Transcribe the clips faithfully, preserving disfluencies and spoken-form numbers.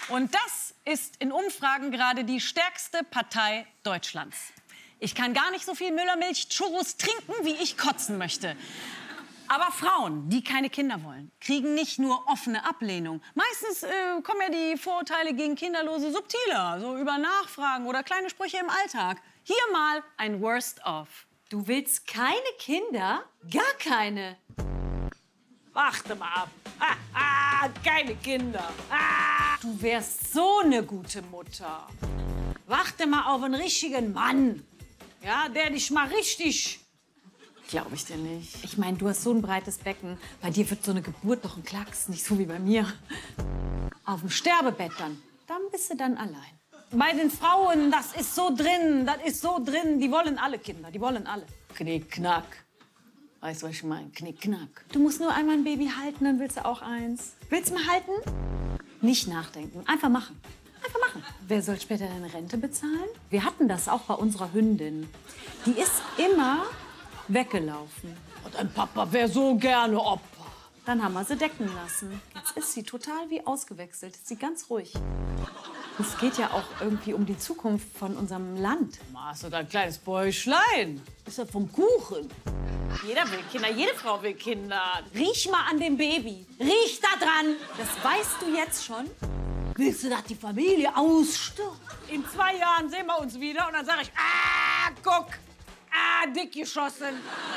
Und das ist in Umfragen gerade die stärkste Partei Deutschlands. Ich kann gar nicht so viel Müllermilch-Churros trinken, wie ich kotzen möchte. Aber Frauen, die keine Kinder wollen, kriegen nicht nur offene Ablehnung. Meistens äh, kommen ja die Vorurteile gegen Kinderlose subtiler, so über Nachfragen oder kleine Sprüche im Alltag. Hier mal ein Worst of. Du willst keine Kinder? Gar keine. Warte mal ab. Ah, ah, keine Kinder. Ah. Du wärst so eine gute Mutter. Warte mal auf einen richtigen Mann. Ja, der dich mal richtig... Glaube ich dir nicht. Ich meine, du hast so ein breites Becken. Bei dir wird so eine Geburt doch ein Klacks, nicht so wie bei mir. Auf dem Sterbebett dann, dann bist du dann allein. Bei den Frauen, das ist so drin, das ist so drin. Die wollen alle Kinder, die wollen alle. Knick, knack. Weißt du, was ich meine? Knick, knack. Du musst nur einmal ein Baby halten, dann willst du auch eins. Willst du mal halten? Nicht nachdenken, einfach machen. Einfach machen. Wer soll später deine Rente bezahlen? Wir hatten das auch bei unserer Hündin. Die ist immer weggelaufen. Und dein Papa wäre so gerne Opa. Dann haben wir sie decken lassen. Jetzt ist sie total wie ausgewechselt. Ist sie ganz ruhig. Es geht ja auch irgendwie um die Zukunft von unserem Land. Machst du da ein kleines Bäuchlein? Ist ja vom Kuchen. Jeder will Kinder, jede Frau will Kinder. Riech mal an dem Baby. Riech da dran. Das weißt du jetzt schon. Willst du, dass die Familie ausstirbt? In zwei Jahren sehen wir uns wieder und dann sage ich, ah, guck. Ah, dick geschossen.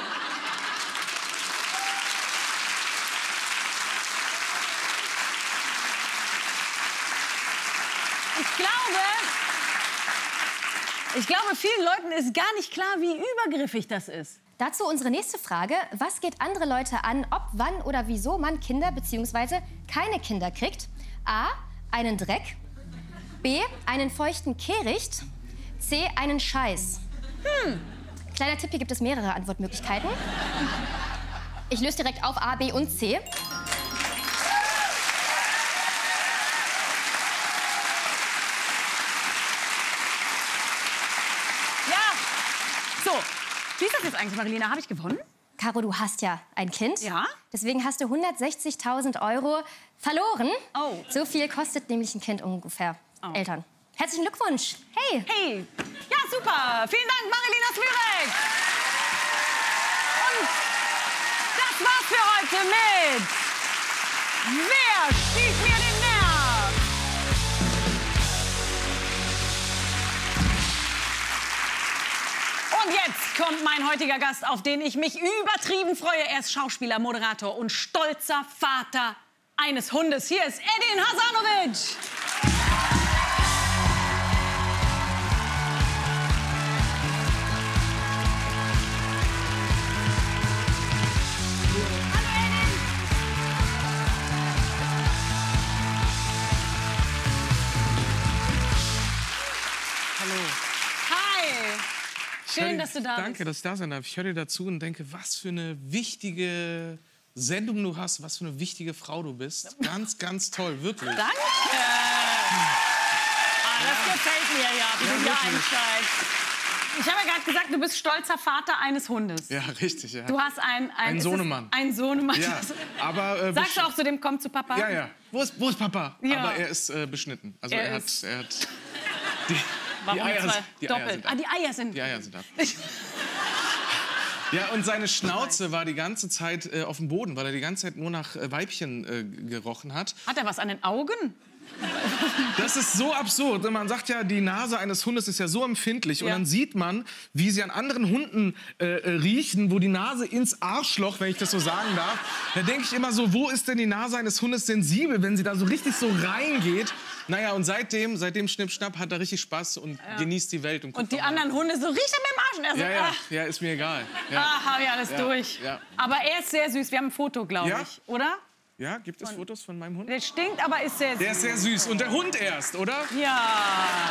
Ich glaube, ich glaube, vielen Leuten ist gar nicht klar, wie übergriffig das ist. Dazu unsere nächste Frage. Was geht andere Leute an, ob, wann oder wieso man Kinder bzw. keine Kinder kriegt? A. Einen Dreck. B. Einen feuchten Kehricht. C. Einen Scheiß. Hm. Kleiner Tipp, hier gibt es mehrere Antwortmöglichkeiten. Ich löse direkt auf A, B und C. Ja, so. Wie ist das jetzt eigentlich, Marilena? Habe ich gewonnen? Caro, du hast ja ein Kind. Ja. Deswegen hast du hundertsechzigtausend Euro verloren. Oh. So viel kostet nämlich ein Kind ungefähr. Oh. Eltern. Herzlichen Glückwunsch. Hey. Hey. Ja, super. Vielen Dank, Marilena Smürek. Und das war's für heute mit Wer stiehlt mir den Nerv? Und jetzt kommt mein heutiger Gast, auf den ich mich übertrieben freue. Er ist Schauspieler, Moderator und stolzer Vater eines Hundes. Hier ist Edin Hasanovic. Schön, dass du da bist. Danke, dass ich da sein darf. Ich höre dir dazu und denke, was für eine wichtige Sendung du hast, was für eine wichtige Frau du bist. Ganz, ganz toll, wirklich. Danke. Ah, das gefällt mir ja, wie ja, du hier einsteigst. Ich habe ja gerade gesagt, du bist stolzer Vater eines Hundes. Ja, richtig, ja. Du hast ein... Ein, ein Sohnemann. Ein Sohnemann. Ja, aber... Äh, Sagst du auch zu dem, komm zu Papa? Ja, ja. Wo ist, wo ist Papa? Ja. Aber er ist äh, beschnitten. Also er, er hat... Er hat die, Warum die Eier, zwei? die Doppelt. Eier sind ab. Ah, die Eier sind... Die Eier sind ab. Ja, und seine Schnauze war die ganze Zeit äh, auf dem Boden, weil er die ganze Zeit nur nach äh, Weibchen äh, gerochen hat. Hat er was an den Augen? Das ist so absurd. Man sagt ja, die Nase eines Hundes ist ja so empfindlich. Ja. Und dann sieht man, wie sie an anderen Hunden äh, riechen, wo die Nase ins Arschloch, wenn ich das so sagen darf. Da denke ich immer so, wo ist denn die Nase eines Hundes sensibel, wenn sie da so richtig so reingeht? Naja, und seitdem, seitdem Schnipp-Schnapp hat er richtig Spaß und ja. genießt die Welt. Und, und die anderen Hunde so, riecht er mit dem Arsch? Und er so, ja, ja, ach. ja, ist mir egal. Ja. Ah, hab ich alles ja. durch. Ja. Aber er ist sehr süß. Wir haben ein Foto, glaube ja? ich, oder? Ja, gibt es Fotos von meinem Hund? Der stinkt, aber ist sehr süß. Der ist sehr süß. Und der Hund erst, oder? Ja.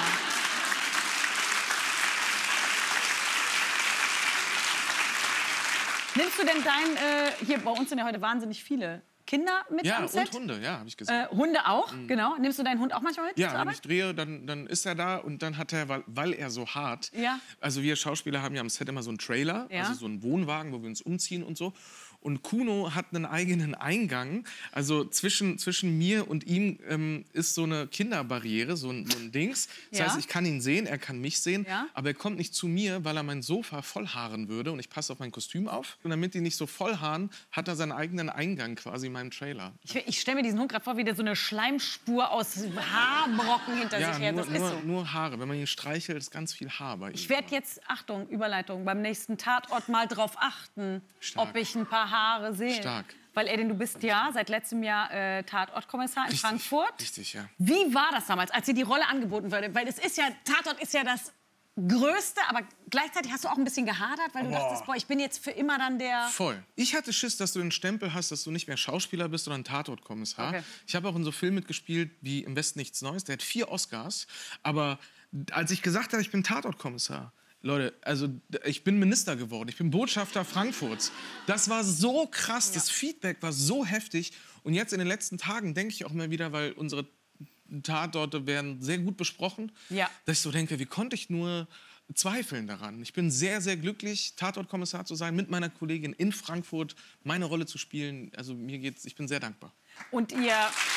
Nimmst du denn dein, äh, hier bei uns sind ja heute wahnsinnig viele Kinder mit ja, am Set? und Hunde, ja, habe ich gesehen. Äh, Hunde auch, mhm. genau. Nimmst du deinen Hund auch manchmal mit? Ja, wenn ich drehe, dann, dann ist er da und dann hat er, weil, weil er so hart, ja. also wir Schauspieler haben ja am Set immer so einen Trailer, ja. also so einen Wohnwagen, wo wir uns umziehen und so. Und Kuno hat einen eigenen Eingang. Also zwischen, zwischen mir und ihm ähm, ist so eine Kinderbarriere, so ein, so ein Dings. Das Ja. heißt, ich kann ihn sehen, er kann mich sehen, Ja. aber er kommt nicht zu mir, weil er mein Sofa vollhaaren würde und ich passe auf mein Kostüm auf. Und damit die nicht so vollhaaren, hat er seinen eigenen Eingang quasi in meinem Trailer. Ich, ich stelle mir diesen Hund gerade vor, wie der so eine Schleimspur aus Haarbrocken hinter Ja, sich her. nur, Das ist nur, so. nur Haare. Wenn man ihn streichelt, ist ganz viel Haar bei ihm. Ich werde jetzt, Achtung, Überleitung, beim nächsten Tatort mal drauf achten, Stark. ob ich ein paar Haare sehe. Stark. Weil, Edin, du bist ja seit letztem Jahr äh, Tatortkommissar in Richtig, Frankfurt. richtig, ja. Wie war das damals, als dir die Rolle angeboten wurde? Weil es ist ja, Tatort ist ja das Größte, aber gleichzeitig hast du auch ein bisschen gehadert, weil du Boah. dachtest, boah, ich bin jetzt für immer dann der... Voll. Ich hatte Schiss, dass du den Stempel hast, dass du nicht mehr Schauspieler bist, sondern Tatortkommissar. Okay. Ich habe auch in so Filmen mitgespielt wie Im Westen nichts Neues. Der hat vier Oscars. Aber als ich gesagt habe, ich bin Tatortkommissar, Leute, also ich bin Minister geworden. Ich bin Botschafter Frankfurts. Das war so krass. Das Feedback war so heftig. Und jetzt in den letzten Tagen denke ich auch mal wieder, weil unsere Tatorte werden sehr gut besprochen, Ja. dass ich so denke, wie konnte ich nur zweifeln daran? Ich bin sehr, sehr glücklich, Tatortkommissar zu sein, mit meiner Kollegin in Frankfurt meine Rolle zu spielen. Also mir geht's, ich bin sehr dankbar. Und ihr...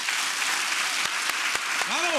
Bravo!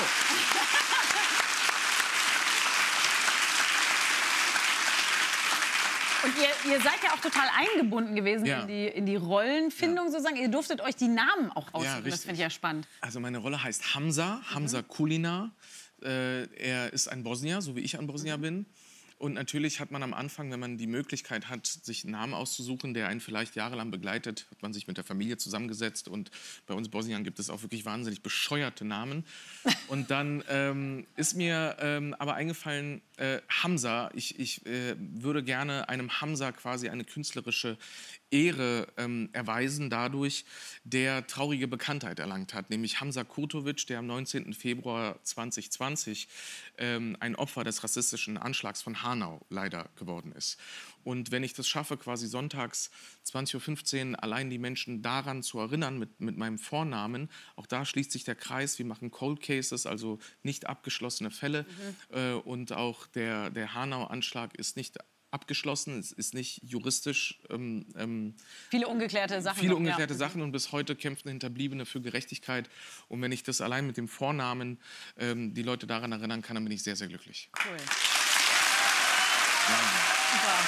Und ihr, ihr seid ja auch total eingebunden gewesen Ja. in, die, in die Rollenfindung sozusagen. Ihr durftet euch die Namen auch aussuchen. das richtig. finde ich ja spannend. Also meine Rolle heißt Hamza, Hamza Kulinar. Äh, er ist ein Bosnier, so wie ich ein Bosnier bin. Und natürlich hat man am Anfang, wenn man die Möglichkeit hat, sich einen Namen auszusuchen, der einen vielleicht jahrelang begleitet, hat man sich mit der Familie zusammengesetzt. Und bei uns Bosniern gibt es auch wirklich wahnsinnig bescheuerte Namen. Und dann ähm, ist mir ähm, aber eingefallen, äh, Hamza, ich, ich äh, würde gerne einem Hamza quasi eine künstlerische Ehre ähm, erweisen dadurch, der traurige Bekanntheit erlangt hat, nämlich Hamza Kurtovic, der am neunzehnten Februar zweitausendzwanzig ähm, ein Opfer des rassistischen Anschlags von Hanau leider geworden ist. Und wenn ich das schaffe, quasi sonntags zwanzig Uhr fünfzehn allein die Menschen daran zu erinnern mit, mit meinem Vornamen, auch da schließt sich der Kreis, wir machen Cold Cases, also nicht abgeschlossene Fälle. Mhm. Äh, und auch der, der Hanau-Anschlag ist nicht abgeschlossen, es ist nicht juristisch. Ähm, ähm, Viele ungeklärte Sachen. Viele noch, ungeklärte ja. Sachen und bis heute kämpfen Hinterbliebene für Gerechtigkeit. Und wenn ich das allein mit dem Vornamen ähm, die Leute daran erinnern kann, dann bin ich sehr, sehr glücklich. Cool. Super.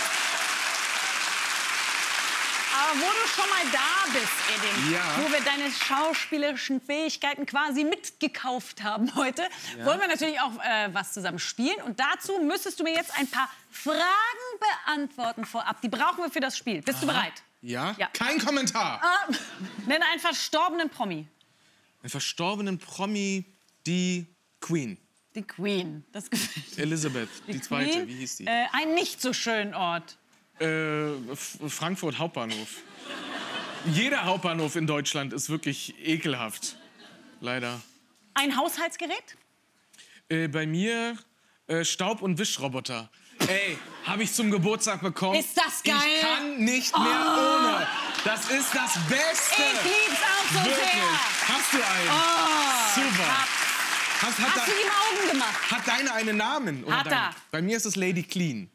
Aber wo du schon mal da bist, Edin, Ja. wo wir deine schauspielerischen Fähigkeiten quasi mitgekauft haben heute, Ja. wollen wir natürlich auch äh, was zusammen spielen. Und dazu müsstest du mir jetzt ein paar Fragen beantworten vorab. Die brauchen wir für das Spiel. Bist du bereit? Ja? Ja. Kein Kommentar. Ah, nenne einen verstorbenen Promi. Einen verstorbenen Promi, die Queen. Die Queen. Das gefällt mir. Elisabeth, die, Die zweite, Queen, wie hieß die? Äh, einen nicht so schönen Ort. Äh, F- Frankfurt Hauptbahnhof. Jeder Hauptbahnhof in Deutschland ist wirklich ekelhaft. Leider. Ein Haushaltsgerät? Äh, bei mir äh, Staub- und Wischroboter. Ey, habe ich zum Geburtstag bekommen. Ist das geil? Ich kann nicht mehr ohne. Das ist das Beste. Ich lieb's auch so Wirklich. sehr. Hast du einen? Oh, Super. Hat, Hast, hat, hast du da- ihm Augen gemacht? hat deine einen Namen? Oder Hat dein? er. Bei mir ist es Lady Clean.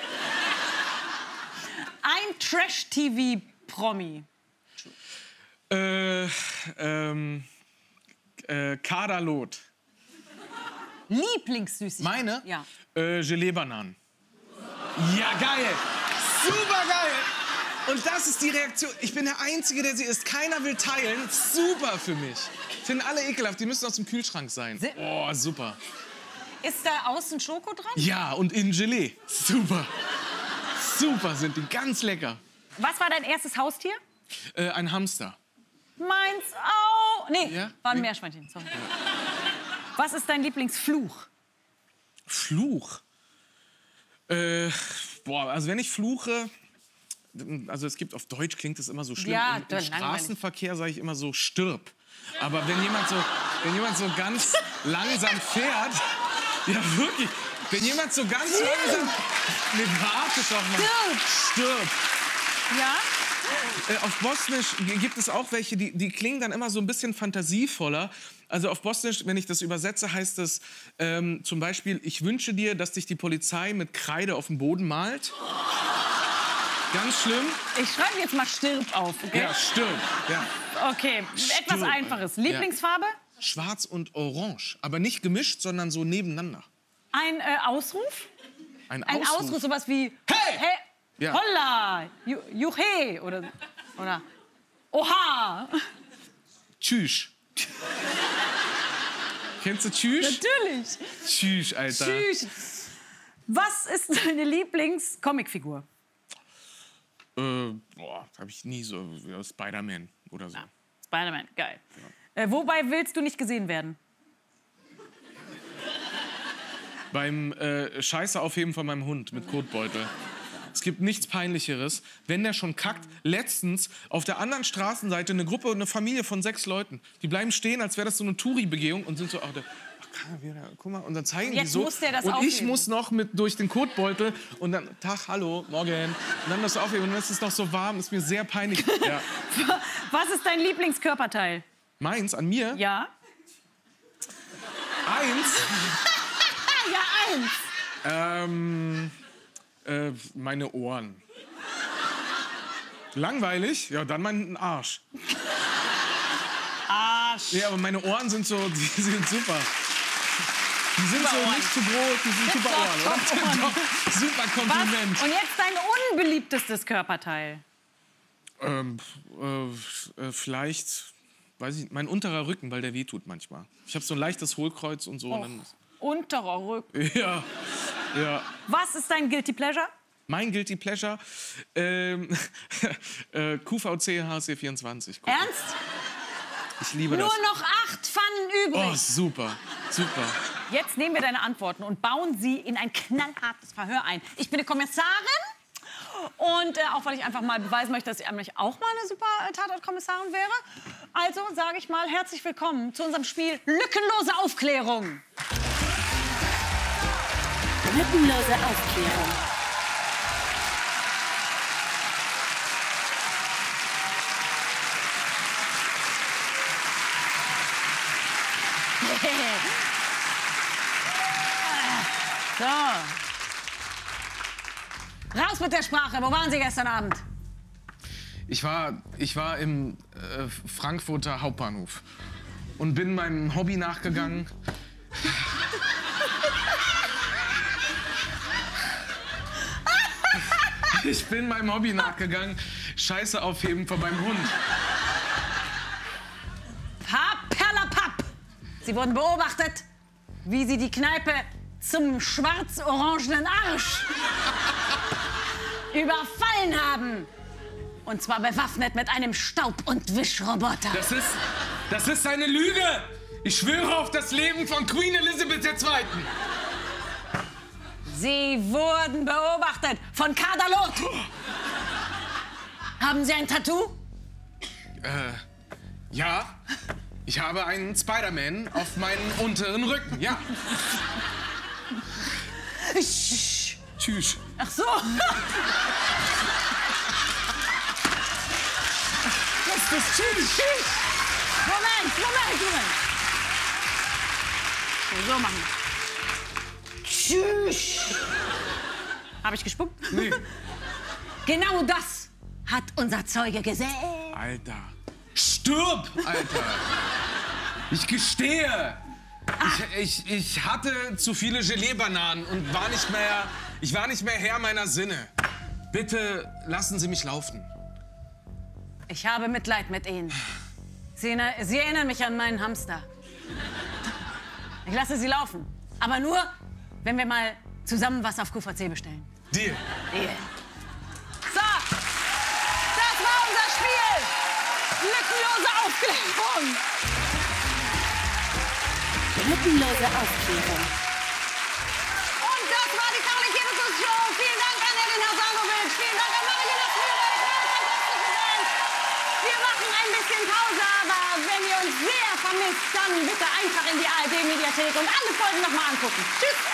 Ein Trash-T V-Promi. Äh, ähm, äh, Kader Loth. Lieblingssüßigkeit. Meine? Ja. Äh, Gelee-Bananen. Ja, geil. Super geil. Und das ist die Reaktion. Ich bin der Einzige, der sie isst. Keiner will teilen. Super für mich. Finden alle ekelhaft. Die müssen aus dem Kühlschrank sein. Si- Oh, super. Ist da außen Schoko dran? Ja, und in Gelee. Super. Super sind die. Ganz lecker. Was war dein erstes Haustier? Äh, ein Hamster. Meins auch. Nee, Ja? war ein Nee. Meerschweinchen. Sorry. Was ist dein Lieblingsfluch? Fluch. Äh, boah, also wenn ich fluche, also es gibt auf Deutsch klingt es immer so schlimm. Ja, Im, im dann langweilig. Straßenverkehr sage ich immer so stirb. Aber wenn jemand so, wenn jemand so ganz langsam fährt, ja wirklich, wenn jemand so ganz langsam, ne, warte doch mal, stirb. Ja? Äh, auf Bosnisch g- gibt es auch welche, die, die klingen dann immer so ein bisschen fantasievoller. Also auf Bosnisch, wenn ich das übersetze, heißt es ähm, zum Beispiel, ich wünsche dir, dass dich die Polizei mit Kreide auf dem Boden malt. Ganz schlimm. Ich schreibe jetzt mal Stirb auf, okay? Ja, stirb. Ja. Okay, etwas Stirb. Einfaches. Lieblingsfarbe? Schwarz und Orange. Aber nicht gemischt, sondern so nebeneinander. Ein äh, Ausruf? Ein Ein Ausruf. Ausruf, sowas wie Hey! Hey! Ja. Holla! Ju Juche! Oder, oder Oha! Tschüss. Kennst du Tschüss? Natürlich! Tschüss, Alter. Tschüss! Was ist deine Lieblings-Comicfigur? Äh, boah, hab ich nie so. Ja, Spider-Man oder so. Ja, Spider-Man, geil. Ja. Äh, wobei willst du nicht gesehen werden? Beim äh, Scheiße aufheben von meinem Hund mit Kotbeutel. Es gibt nichts Peinlicheres, wenn der schon kackt. Letztens auf der anderen Straßenseite eine Gruppe, eine Familie von sechs Leuten. Die bleiben stehen, als wäre das so eine Touri-Begehung und sind so, ach, der, ach kann er wieder, guck mal, und dann zeigen Jetzt die so. muss der das und aufheben. ich muss noch mit durch den Kotbeutel und dann, Tag, hallo, morgen. Und dann das aufheben und dann ist es noch so warm, ist mir sehr peinlich. Ja. Was ist dein Lieblingskörperteil? Meins, an mir? Ja? Eins? Ja, eins. Ähm, äh, meine Ohren. Langweilig? Ja, dann mein Arsch. Arsch. Ja, aber meine Ohren sind so, die sind super. Die sind so Ohren. nicht zu groß, die sind super Ohren, oder? Top-Ohren. Doch, super Kompliment. Was? Und jetzt dein unbeliebtestes Körperteil? Ähm, äh, äh, vielleicht, weiß ich nicht, mein unterer Rücken, weil der wehtut manchmal. Ich habe so ein leichtes Hohlkreuz und so. Und dann, Unterer Rücken. ja, ja. Was ist dein Guilty Pleasure? Mein Guilty Pleasure, ähm, äh, Q V C H C vierundzwanzig. Guck. Ernst? Ich liebe Nur das. noch acht Pfannen übrig. Oh, super, super. Jetzt nehmen wir deine Antworten und bauen sie in ein knallhartes Verhör ein. Ich bin die Kommissarin und äh, auch weil ich einfach mal beweisen möchte, dass ich eigentlich auch mal eine super äh, Tatort-Kommissarin wäre. Also sage ich mal herzlich willkommen zu unserem Spiel Lückenlose Aufklärung. Lückenlose Aufklärung. So. Raus mit der Sprache. Wo waren Sie gestern Abend? Ich war, ich war im äh, Frankfurter Hauptbahnhof und bin meinem Hobby nachgegangen. Ich bin meinem Hobby nachgegangen. Scheiße aufheben von meinem Hund. Paperlapapp! Sie wurden beobachtet, wie Sie die Kneipe zum schwarz-orangenen Arsch überfallen haben. Und zwar bewaffnet mit einem Staub- und Wischroboter. Das ist, das ist eine Lüge. Ich schwöre auf das Leben von Queen Elizabeth der Zweiten. Sie wurden beobachtet von Kadalot. Haben Sie ein Tattoo? Äh, ja. Ich habe einen Spider-Man auf meinen unteren Rücken, ja. Sch- Tschüss. Ach so. Das ist tschüss. Tschüss. Moment, Moment, Moment. So machen. Tschüss. Habe ich gespuckt? Nee. Genau das hat unser Zeuge gesehen. Alter. Stirb, Alter. Ich gestehe. Ich, ich, ich hatte zu viele Gelee-Bananen und war nicht mehr, ich war nicht mehr Herr meiner Sinne. Bitte lassen Sie mich laufen. Ich habe Mitleid mit Ihnen. Sie, erinner- Sie erinnern mich an meinen Hamster. Ich lasse Sie laufen. Aber nur, wenn wir mal zusammen was auf Q V C bestellen. Deal. Deal. So, das war unser Spiel. Lückenlose Aufklärung. Lückenlose Aufklärung. Und das war die talentierte Show. Vielen Dank an Edin Hasanowitsch. Vielen Dank an Marilena Schmierer. Wir machen ein bisschen Pause, aber wenn ihr uns sehr vermisst, dann bitte einfach in die A R D-Mediathek und alle Folgen noch mal angucken. Tschüss.